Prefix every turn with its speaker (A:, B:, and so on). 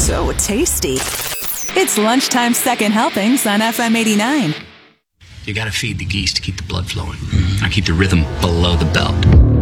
A: So tasty. It's Lunchtime Second Helpings on FM 89.
B: You gotta feed the geese to keep the blood flowing. I keep the rhythm below the belt.